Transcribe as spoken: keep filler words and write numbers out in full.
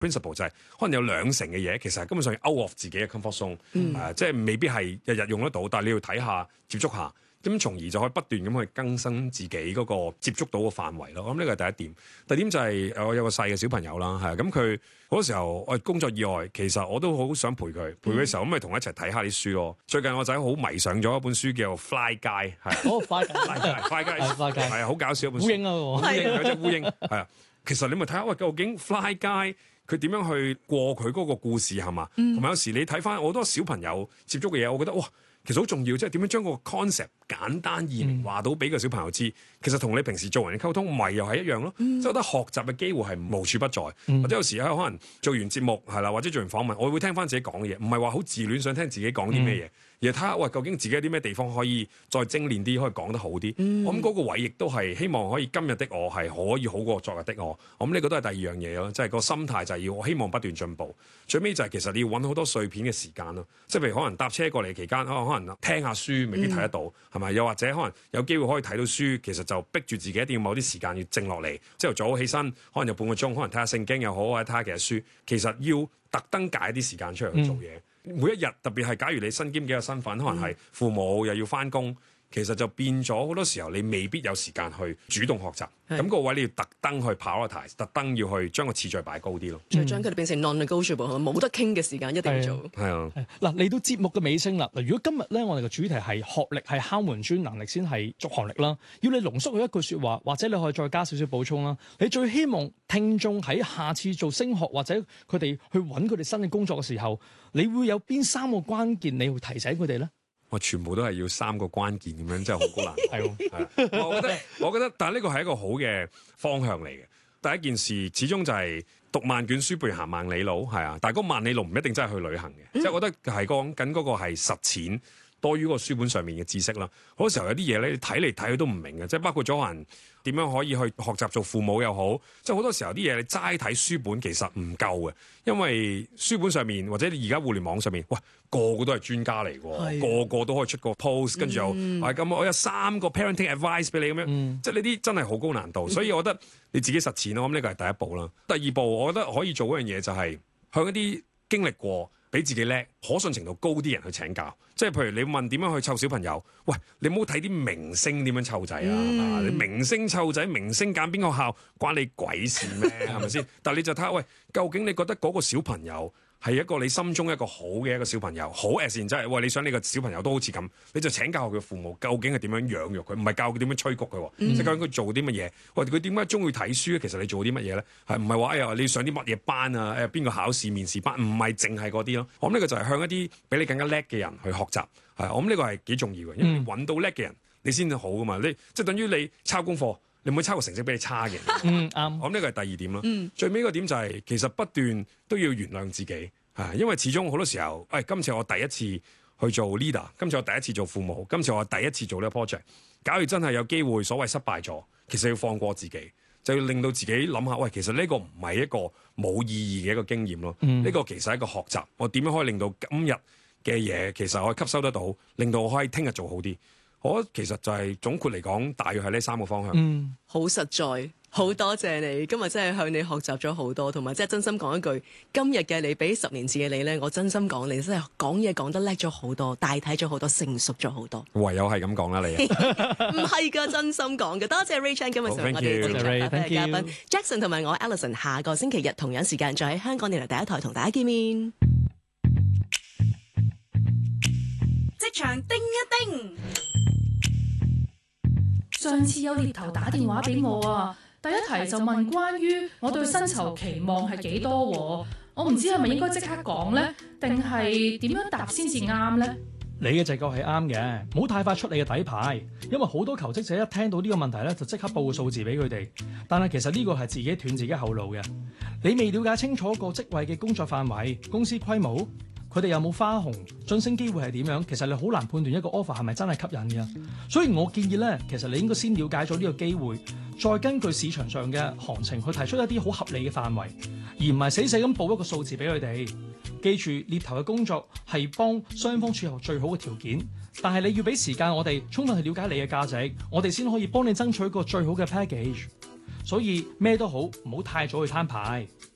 principle 就係可能有兩成嘅嘢其實根本上 out of 自己嘅 comfort zone，嗯呃、即係未必係日日用得到，但係你要睇下接觸下。咁從而就可以不斷咁去更新自己嗰個接觸到嘅範圍咯。咁呢個係第一點。第二點就係我有個細嘅小朋友啦，係咁佢好多時候我工作以外，其實我都好想陪佢。陪佢嘅時候咁咪同佢一齊睇下啲書咯。最近我仔好迷上咗一本書叫《Fly Guy》，係哦，Fly Guy，Fly Guy，Fly Guy，係好搞笑一本書。 烏蠅啊， 烏蠅有隻烏蠅係啊。其實你咪睇下喂，究竟 Fly Guy 佢點樣去過佢嗰個故事係嘛？同埋有時你睇翻好多小朋友接觸嘅嘢，我覺得哇！其實好重要，即係點樣將個 concept 簡單易明話到俾個小朋友知，嗯、其實同你平時做人嘅溝通，咪又係一樣咯。即係覺得學習嘅機會係無處不在，嗯、或者有時可能做完節目係啦，或者做完訪問，我會聽翻自己講嘅嘢，唔係話好自戀想聽自己講啲咩嘢。嗯而睇下喂，究竟自己有啲咩地方可以再精煉啲，可以講得好啲。嗯、我諗嗰個位亦都係希望可以今日的我係可以好過昨日的我。我諗呢個都係第二樣嘢咯，即係個心態就係要我希望不斷進步。最尾就係其實你要揾好多碎片嘅時間咯，即係譬如可能搭車過嚟期間，可能可能聽下書未必睇得到，係咪、嗯？又或者可能有機會可以睇到書，其實就逼住自己一定要某啲時間要靜落嚟，朝頭早起身，可能有半個鐘，可能睇下聖經又好，或者睇下其實書，其實要特登解啲時間出嚟去做嘢。嗯每一日特別係假如你身兼幾個身份，可能係父母又要翻工，其實就變咗好多時候你未必有時間去主動學習。咁是個位你要特登去 prioritize，特登要去將個次序擺高啲咯。 再將佢哋變成 non-negotiable，冇得傾嘅時間一定要做。 係啊， 嗱嚟到節目嘅尾聲啦。嗱，如果今日咧我哋嘅主題係學歷係敲門磚，能力先係續航力啦。要你濃縮佢一句説話，或者你可以再加少少補充啦。你最希望聽眾喺下次做升學或者佢哋去揾佢哋新嘅工作嘅時候，你會有邊三個關鍵你會提醒佢哋咧？ 我全部都係要三個關鍵咁樣，真係好高難度。係係，我覺得我覺得，但係呢個係一個好嘅方向嚟嘅。第一件事始終就係讀萬卷書不如行萬里路，係啊。但係嗰萬里路唔一定真係去旅行嘅，嗯、即係我覺得係講緊嗰個係實踐多於個書本上面嘅知識啦。好多時候有啲嘢咧，你睇嚟睇去都唔明嘅，即係包括咗可能點樣可以去學習做父母又好，即係好多時候啲嘢你齋睇書本其實唔夠嘅，因為書本上面或者你而家互聯網上面，喂個個都係專家嚟喎，的個個都可以出個 post，跟住又係咁，我有三個 parenting advice 俾你咁樣，嗯、即係呢啲真係好高難度，所以我覺得你自己實踐咯，咁呢個係第一步啦。第二步，我覺得可以做嗰樣嘢就係向一啲經歷過，俾自己叻、可信程度高啲人去請教，即係譬如你問點樣去湊小朋友，喂，你唔好睇啲明星點樣湊仔啊！嗯、你明星湊仔，明星揀邊個校，關你鬼事咩？係咪先？但係你就睇下，喂，究竟你覺得嗰個小朋友係一個你心中一個好嘅一個小朋友，好 as in 即係，喂，你想你個小朋友都好似咁，你就請教佢父母究竟係點樣養育佢，唔係教佢點樣催谷佢，即係、嗯、究竟佢做啲乜嘢？喂，佢點解中意睇書咧？其實你做啲乜嘢咧？係唔係話哎呀你上啲乜嘢班啊？誒邊個考試面試班？唔係淨係嗰啲咯。我諗呢個就係向一啲比你更加叻嘅人去學習。係，我諗呢個係幾重要嘅，因為揾到叻嘅人，你先至好噶嘛。你即係等於你抄功課。你唔會抄個成績俾你差嘅。 嗯，啱。 我諗呢個係第二點咯。 嗯、 最尾一個點就係、是、其實不斷都要原諒自己，係因為始終好多時候，誒、哎、今次我第一次去做 leader，今次我第一次做父母，今次我第一次做呢個 project。假如真係有機會所謂失敗咗，其實要放過自己，就要令到自己諗下，喂，其實呢個唔係一個冇意義嘅一個經驗咯。呢、嗯、個其實係一個學習，我點樣可以令到今日嘅嘢其實我吸收得到，令到我可以聽日做好啲。我其實就係總括嚟講，大約係呢三個方向。 嗯，好實在，好多謝你，今日真係向你學習咗好多，同埋真係真心講一句，今日嘅你比十年前嘅你咧，我真心講，你真係講嘢講得叻咗好多，大體咗好多，成熟咗好多。 唯有係咁講啦，你唔係噶，真心講嘅。多謝 Ray Chan 今日上我哋精彩嘅嘉賓 Jackson 同埋我 Alison， 下個星期日同樣時間再喺香港電台第一台同大家見面。 職場叮一叮。上次有獵頭打電話俾我啊，第一題就問關於我對薪酬期望係幾多喎，我唔知係咪應該即刻講呢？定係點樣答先至啱呢？ 你嘅直覺係啱嘅，唔好太快出你嘅底牌，因為好多求職者一聽到呢個問題咧，就即刻報個數字俾佢哋。但係其實呢個係自己斷自己後路嘅，你未了解清楚個職位嘅工作範圍、公司規模。佢哋有冇花紅、晉升機會係點樣？其實你好難判斷一個 offer 係咪真係吸引嘅。所以我建議咧，其實你應該先了解咗呢個機會，再根據市場上嘅行情去提出一啲好合理嘅範圍，而唔係死死咁報一個數字俾佢哋。記住，獵頭嘅工作係幫雙方撮合最好嘅條件，但係你要俾時間我哋充分去了解你嘅價值，我哋先可以幫你爭取一個最好嘅 package。所以咩都好，唔好太早去攤牌。